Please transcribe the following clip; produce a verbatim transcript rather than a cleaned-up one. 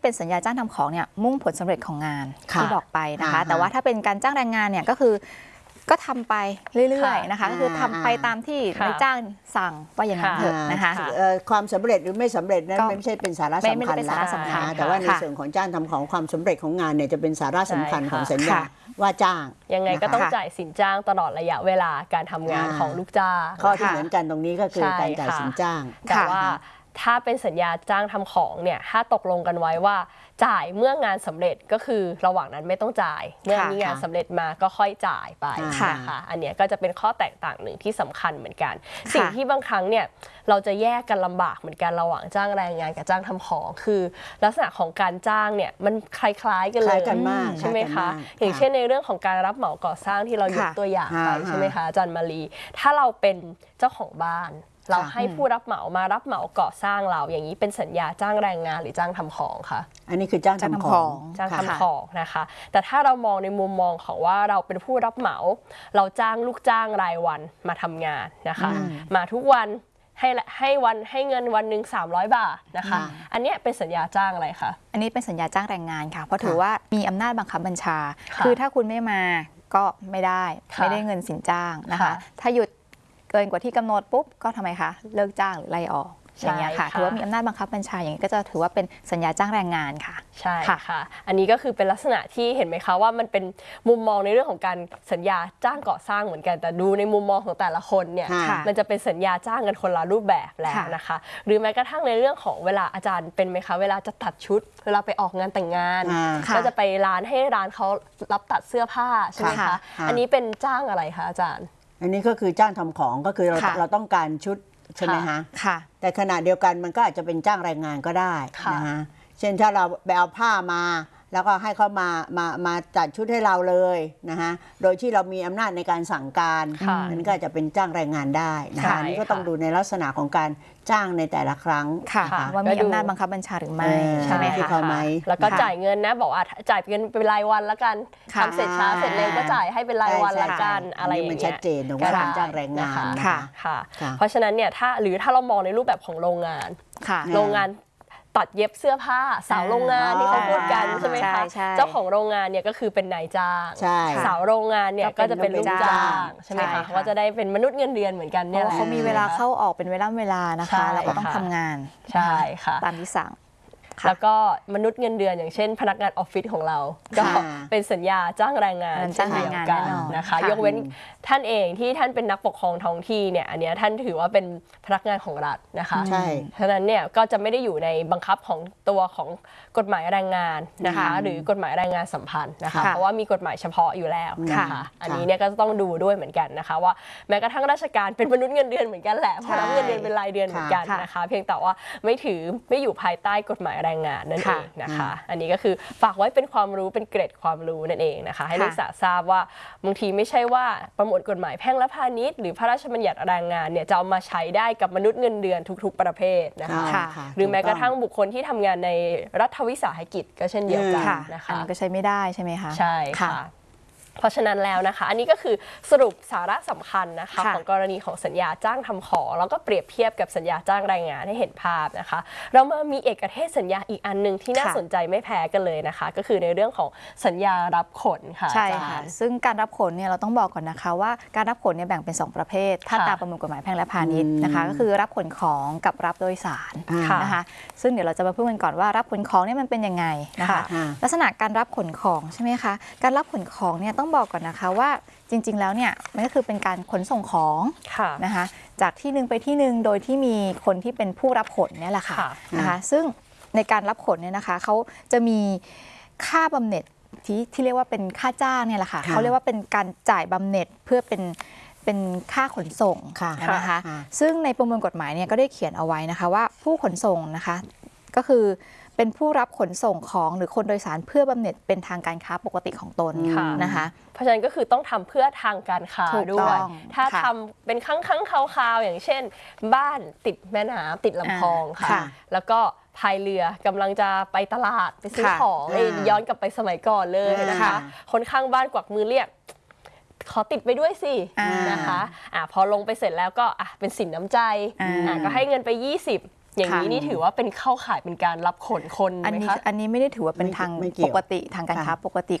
เป็นสัญญาจ้างทำของเนี่ยมุ่งผลสำเร็จของงานที่บอกไปนะคะแต่ว่าถ้าเป็นการจ้างแรงงานเนี่ยก็คือก็ทำไปเรื่อยๆนะคะก็คือทำไปตามที่นายจ้างสั่งว่าอย่างนั้นเถอะนะคะความสำเร็จหรือไม่สำเร็จนั้นไม่ใช่เป็นสาระสำคัญแล้วแต่ว่าในส่วนของจ้างทำของความสำเร็จของงานเนี่ยจะเป็นสาระสำคัญของสัญญาว่าจ้างยังไงก็ต้องจ่ายสินจ้างตลอดระยะเวลาการทำงานของลูกจ้างข้อที่เหมือนกันตรงนี้ก็คือการจ่ายสินจ้างแต่ว่าถ้าเป็นสัญญาจ้างทำของเนี่ยถ้าตกลงกันไว้ว่าจ่ายเมื่องานสำเร็จก็คือระหว่างนั้นไม่ต้องจ่ายเมื่อมีงานสำเร็จมาก็ค่อยจ่ายไปนะคะอันนี้ก็จะเป็นข้อแตกต่างหนึ่งที่สำคัญเหมือนกันสิ่งที่บางครั้งเนี่ยเราจะแยกกันลำบากเหมือนกันระหว่างจ้างแรงงานกับจ้างทำของคือลักษณะของการจ้างเนี่ยมันคล้ายๆกันเลยใช่ไหมคะอย่างเช่นในเรื่องของการรับเหมาก่อสร้างที่เรายกตัวอย่างไปใช่ไหมคะอาจารย์มาลีถ้าเราเป็นเจ้าของบ้านเราให้ผู้รับเหมามารับเหมาก่อสร้างเราอย่างนี้เป็นสัญญาจ้างแรงงานหรือจ้างทำของคะอันนี้คือจ้างทำของจ้างทำของนะคะแต่ถ้าเรามองในมุมมองของว่าเราเป็นผู้รับเหมาเราจ้างลูกจ้างรายวันมาทำงานนะคะมาทุกวันให้ให้วันให้เงินวันหนึ่งสามร้อยบาทนะคะอันนี้เป็นสัญญาจ้างอะไรคะอันนี้เป็นสัญญาจ้างแรงงานค่ะเพราะถือว่ามีอำนาจบังคับบัญชาคือถ้าคุณไม่มาก็ไม่ได้ไม่ได้เงินสินจ้างนะคะถ้าหยุดเกินกว่าที่กำหนดปุ๊บก็ทำไมคะเลิกจ้างหรือไล่ออกอย่างเงี้ยค่ะถือว่ามีอำนาจบังคับบัญชาอย่างนี้ก็จะถือว่าเป็นสัญญาจ้างแรงงานค่ะใช่ค่ะอันนี้ก็คือเป็นลักษณะที่เห็นไหมคะว่ามันเป็นมุมมองในเรื่องของการสัญญาจ้างก่อสร้างเหมือนกันแต่ดูในมุมมองของแต่ละคนเนี่ยมันจะเป็นสัญญาจ้างกันคนละรูปแบบแล้วนะคะหรือแม้กระทั่งในเรื่องของเวลาอาจารย์เป็นไหมคะเวลาจะตัดชุดเวลาไปออกงานแต่งงานก็จะไปร้านให้ร้านเขารับตัดเสื้อผ้าใช่ไหมคะอันนี้เป็นจ้างอะไรคะอาจารย์อันนี้ก็คือจ้างทำของก็คือเราเราต้องการชุดใช่ไหมฮะแต่ขณะเดียวกันมันก็อาจจะเป็นจ้างแรงงานก็ได้นะฮะเช่นถ้าเราไปเอาผ้ามาแล้วก็ให้เขามามามาจัดชุดให้เราเลยนะฮะโดยที่เรามีอำนาจในการสั่งการนั่นก็จะเป็นจ้างแรงงานได้นะคะอันนี้ก็ต้องดูในลักษณะของการจ้างในแต่ละครั้งว่ามีอำนาจบังคับบัญชาหรือไม่ใช่ไหมคะแล้วก็จ่ายเงินนะบอกว่าจ่ายเงินเป็นรายวันแล้วกันทำเสร็จช้าเสร็จเร็วก็จ่ายให้เป็นรายวันละกันอะไรอย่างเงี้ยมันชัดเจนว่าการจ้างแรงงานค่ะเพราะฉะนั้นเนี่ยถ้าหรือถ้าเรามองในรูปแบบของโรงงานโรงงานตัดเย็บเสื้อผ้าสาวโรงงานที่เขาพูดกันใช่ไหมคะเจ้าของโรงงานเนี่ยก็คือเป็นนายจ้างสาวโรงงานเนี่ยก็จะเป็นลูกจ้างใช่ไหมคะก็จะได้เป็นมนุษย์เงินเดือนเหมือนกันเนี่ยเขามีเวลาเข้าออกเป็นเวลาเวลานะคะแล้วก็ต้องทำงานใช่ค่ะตามที่สั่งแล้วก็มนุษย์เงินเดือนอย่างเช่นพนักงานออฟฟิศของเราก็เป็นสัญญาจ้างแรงงานจ้างแรงงานกันนะคะยกเว้นท่านเองที่ท่านเป็นนักปกครองท้องที่เนี่ยอันนี้ท่านถือว่าเป็นพนักงานของรัฐนะคะใช่ฉะนั้นเนี่ยก็จะไม่ได้อยู่ในบังคับของตัวของกฎหมายแรงงานนะคะหรือกฎหมายแรงงานสัมพันธ์นะคะเพราะว่ามีกฎหมายเฉพาะอยู่แล้วนะคะอันนี้เนี่ยก็ต้องดูด้วยเหมือนกันนะคะว่าแม้กระทั่งราชการเป็นมนุษย์เงินเดือนเหมือนกันแหละเพราะรับเงินเดือนเป็นรายเดือนเหมือนกันนะคะเพียงแต่ว่าไม่ถือไม่อยู่ภายใต้กฎหมายแรงงานนั่นเองนะคะอันนี้ก็คือฝากไว้เป็นความรู้เป็นเกร็ดความรู้นั่นเองนะคะให้นักศึกษาทราบว่าบางทีไม่ใช่ว่าประมวลกฎหมายแพ่งและพาณิชย์หรือพระราชบัญญัติแรงงานเนี่ยจะเอามาใช้ได้กับมนุษย์เงินเดือนทุกๆประเภทนะคะหรือแม้กระทั่งบุคคลที่ทำงานในรัฐวิสาหกิจก็เช่นเดียวกันนะคะอันนี้ก็ใช้ไม่ได้ใช่ไหมคะใช่ค่ะเพราะฉะนั้นแล้วนะคะอันนี้ก็คือสรุปสาระสำคัญนะคะของกรณีของสัญญาจ้างทำของแล้วก็เปรียบเทียบกับสัญญาจ้างแรงงานให้เห็นภาพนะคะเรามามีเอกเทศสัญญาอีกอันนึงที่น่าสนใจไม่แพ้กันเลยนะคะก็คือในเรื่องของสัญญารับขนค่ะใช่ค่ะซึ่งการรับขนเนี่ยเราต้องบอกก่อนนะคะว่าการรับขนเนี่ยแบ่งเป็นสองประเภทถ้าตามประมวลกฎหมายแพ่งและพาณิชย์นะคะก็คือรับขนของกับรับโดยสารนะคะซึ่งเดี๋ยวเราจะมาพูดกันก่อนว่ารับขนของเนี่ยมันเป็นยังไงนะคะลักษณะการรับขนของใช่ไหมคะการรับขนของเนี่ยต้องบอกก่อนนะคะว่าจริงๆแล้วเนี่ยมันก็คือเป็นการขนส่งของนะคะจากที่หนึ่งไปที่หนึ่งโดยที่มีคนที่เป็นผู้รับขนเนี่ยแหละค่ะนะคะซึ่งในการรับขนเนี่ยนะคะเขาจะมีค่าบำเหน็จที่ที่เรียกว่าเป็นค่าจ้างเนี่ยแหละค่ะเขาเรียกว่าเป็นการจ่ายบำเหน็จเพื่อเป็นเป็นค่าขนส่งนะคะซึ่งในประมวลกฎหมายเนี่ยก็ได้เขียนเอาไว้นะคะว่าผู้ขนส่งนะคะก็คือเป็นผู้รับขนส่งของหรือคนโดยสารเพื่อบำเหน็จเป็นทางการค้าปกติของตนนะคะเพราะฉะนั้นก็คือต้องทำเพื่อทางการค้าด้วยถ้าทำเป็นครั้งครั้งคราวๆอย่างเช่นบ้านติดแม่น้ำติดลำคลองค่ะแล้วก็พายเรือกำลังจะไปตลาดไปซื้อของย้อนกลับไปสมัยก่อนเลยนะคะคนข้างบ้านกวักมือเรียกขอติดไปด้วยสินะคะอ่าพอลงไปเสร็จแล้วก็อ่ะเป็นสินน้ำใจอ่าก็ให้เงินไปยี่สิบอย่างนี้นี่ถือว่าเป็นเข้าข่ายเป็นการรับขนคนไหมคะอันนี้อันนี้ไม่ได้ถือว่าเป็นทางปกติทางการค้าปกติ